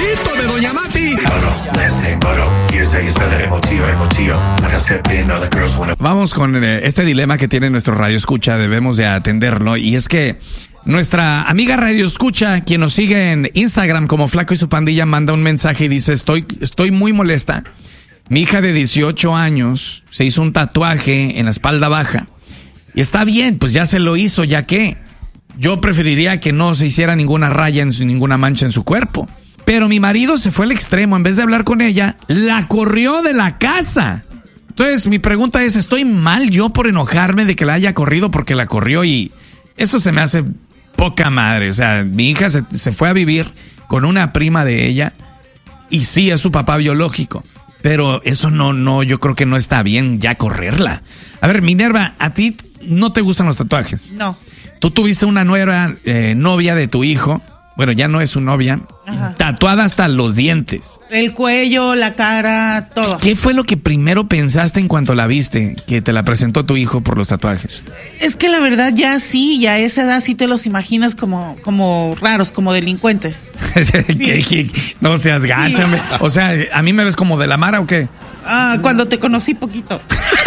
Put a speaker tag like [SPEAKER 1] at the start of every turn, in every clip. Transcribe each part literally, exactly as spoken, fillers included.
[SPEAKER 1] Luisito de Doña Mati. Vamos con eh, este dilema que tiene nuestro Radio Escucha, debemos de atenderlo, y es que nuestra amiga Radio Escucha, quien nos sigue en Instagram como Flaco y su Pandilla, manda un mensaje y dice: estoy, estoy muy molesta. Mi hija de dieciocho años se hizo un tatuaje en la espalda baja. Y está bien, pues ya se lo hizo, ya que yo preferiría que no se hiciera ninguna raya, en su, ninguna mancha en su cuerpo. Pero mi marido se fue al extremo, en vez de hablar con ella, la corrió de la casa. Entonces mi pregunta es, ¿estoy mal yo por enojarme de que la haya corrido porque la corrió? Y eso se me hace poca madre. O sea, mi hija se, se fue a vivir con una prima de ella y sí es su papá biológico. Pero eso no, no, yo creo que no está bien ya correrla. A ver, Minerva, ¿a ti no te gustan los tatuajes?
[SPEAKER 2] No.
[SPEAKER 1] Tú tuviste una nueva eh, novia de tu hijo, bueno, ya no es su novia, ajá, tatuada hasta los dientes.
[SPEAKER 2] El cuello, la cara, todo.
[SPEAKER 1] ¿Qué fue lo que primero pensaste en cuanto la viste, que te la presentó tu hijo por los tatuajes?
[SPEAKER 2] Es que la verdad ya sí, ya a esa edad sí te los imaginas como, como raros, como delincuentes.
[SPEAKER 1] ¿Qué, qué? No seas gacha. Sí. O sea, ¿a mí me ves como de la Mara o qué?
[SPEAKER 2] Ah, cuando te conocí poquito.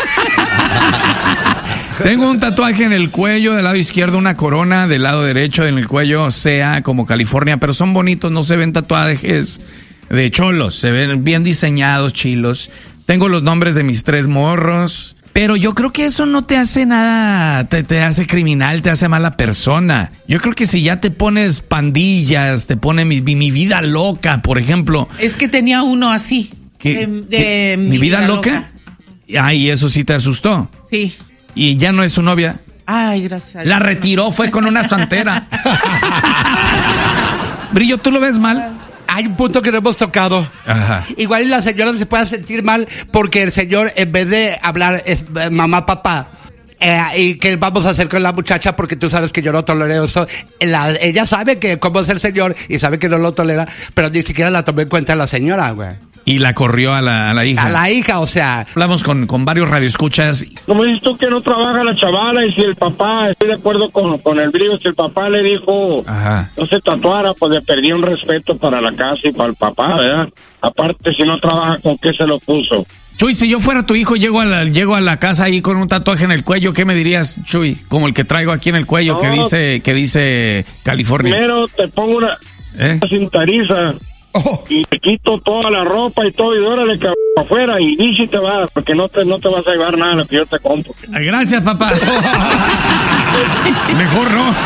[SPEAKER 1] Tengo un tatuaje en el cuello, del lado izquierdo una corona, del lado derecho en el cuello S E A como California, pero son bonitos, no se ven tatuajes de cholos, se ven bien diseñados, chilos. Tengo los nombres de mis tres morros, pero yo creo que eso no te hace nada, te, te hace criminal, te hace mala persona. Yo creo que si ya te pones pandillas, te pone mi, mi, mi vida loca, por ejemplo.
[SPEAKER 2] Es que tenía uno así.
[SPEAKER 1] ¿Qué?
[SPEAKER 2] De, de
[SPEAKER 1] ¿Mi, mi vida, vida loca? loca? Ay, eso sí te asustó.
[SPEAKER 2] Sí.
[SPEAKER 1] ¿Y ya no es su novia?
[SPEAKER 2] Ay, gracias.
[SPEAKER 1] La retiró, fue con una santera. Brillo, ¿tú lo ves mal?
[SPEAKER 3] Hay un punto que no hemos tocado.
[SPEAKER 1] Ajá.
[SPEAKER 3] Igual la señora se puede sentir mal porque el señor, en vez de hablar es eh, mamá, papá, eh, y qué vamos a hacer con la muchacha, porque tú sabes que yo no tolero eso. La, ella sabe que cómo es el señor y sabe que no lo tolera, pero ni siquiera la tomó en cuenta la señora, güey.
[SPEAKER 1] Y la corrió a la, a la hija.
[SPEAKER 3] A la hija, o sea.
[SPEAKER 1] Hablamos con, con varios radioescuchas.
[SPEAKER 4] Como dices tú que no trabaja la chavala, y si el papá, estoy de acuerdo con, con el Brillo, si el papá le dijo, ajá, no se tatuara, pues le perdí un respeto para la casa y para el papá, ¿verdad? Aparte, si no trabaja, ¿con qué se lo puso?
[SPEAKER 1] Chuy, si yo fuera tu hijo, llego a la, llego a la casa ahí con un tatuaje en el cuello, ¿qué me dirías, Chuy? Como el que traigo aquí en el cuello, no, que dice que dice California.
[SPEAKER 4] Primero te pongo una, ¿Eh? una cintariza. Oh. Y te quito toda la ropa y todo, y órale, cabrón, afuera, y ni si te vas, porque no te, no te vas a llevar nada de lo que yo te compro.
[SPEAKER 1] Gracias, papá. Mejor no.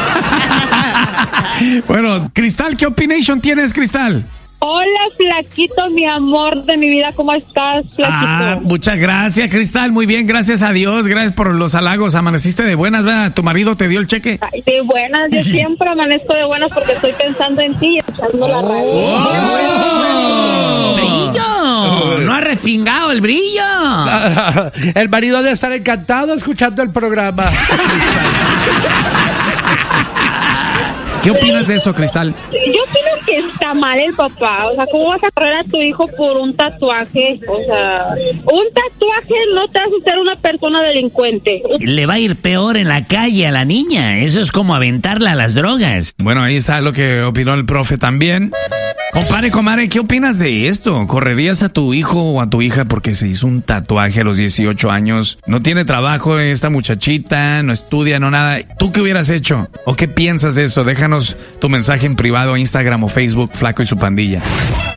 [SPEAKER 1] Bueno, Cristal, ¿qué opination tienes, Cristal?
[SPEAKER 5] Hola, Flaquito, mi amor de mi vida, ¿cómo estás, Flaquito?
[SPEAKER 1] Ah, muchas gracias, Cristal, muy bien, gracias a Dios, gracias por los halagos, amaneciste de buenas, ¿verdad? ¿Tu marido te dio el cheque?
[SPEAKER 5] Ay, de buenas, yo siempre amanezco de buenas porque estoy pensando en ti y escuchando oh, la radio.
[SPEAKER 1] ¡Oh! ¡Brillo! No ha respingado el Brillo.
[SPEAKER 3] El marido debe estar encantado escuchando el programa.
[SPEAKER 1] ¿Qué opinas de eso, Cristal?
[SPEAKER 5] Yo opino que está mal el papá. O sea, ¿cómo vas a correr a tu hijo por un tatuaje? O sea, un tatuaje no te hace ser una persona delincuente.
[SPEAKER 6] Le va a ir peor en la calle a la niña. Eso es como aventarla a las drogas.
[SPEAKER 1] Bueno, ahí está lo que opinó el profe también. Compadre, comadre, ¿qué opinas de esto? ¿Correrías a tu hijo o a tu hija porque se hizo un tatuaje a los dieciocho años? No tiene trabajo esta muchachita, no estudia, no nada. ¿Tú qué hubieras hecho? ¿O qué piensas de eso? Déjanos tu mensaje en privado, Instagram o Facebook, Flaco y su Pandilla.